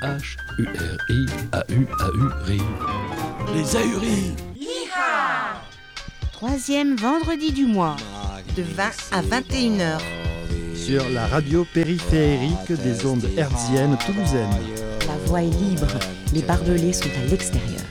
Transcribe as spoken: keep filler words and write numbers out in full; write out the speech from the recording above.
H U R I A U A U R I. Les ahuris. Troisième vendredi du mois, de vingt à vingt et une heures. Sur la radio périphérique des ondes hertziennes toulousaines. La voie est libre, les barbelés sont à l'extérieur.